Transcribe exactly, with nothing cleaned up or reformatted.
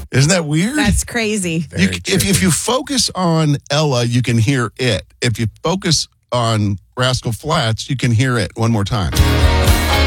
Isn't that weird? That's crazy. You, if, if you focus on Ella, you can hear it. If you focus on Rascal Flatts, you can hear it one more time.